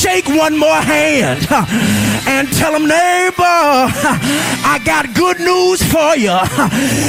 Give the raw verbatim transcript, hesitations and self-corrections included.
shake one more hand and tell them, neighbor, I got good news for you.